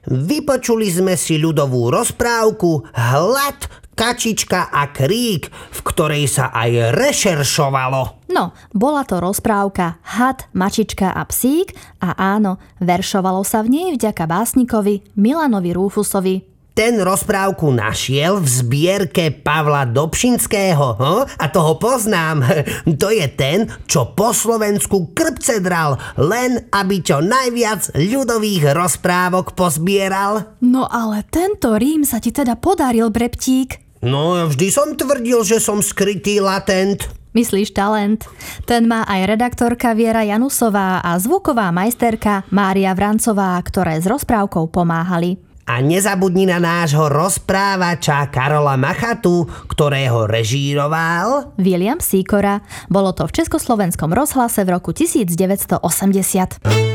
Vypočuli sme si ľudovú rozprávku Hlad, kačička a krík, v ktorej sa aj rešeršovalo. No, bola to rozprávka Had, mačička a psík a áno, veršovalo sa v nej vďaka básnikovi Milanovi Rúfusovi. Ten rozprávku našiel v zbierke Pavla Dobšinského. A toho poznám. To je ten, čo po Slovensku krpce dral, len aby čo najviac ľudových rozprávok pozbieral. No ale tento rím sa ti teda podaril, Breptík. No, vždy som tvrdil, že som skrytý latent. Myslíš talent? Ten má aj redaktorka Viera Janusová a zvuková majsterka Mária Vrancová, ktoré s rozprávkou pomáhali. A nezabudni na nášho rozprávača Karola Machatu, ktorého režíroval William Sikora. Bolo to v Československom rozhlase v roku 1980.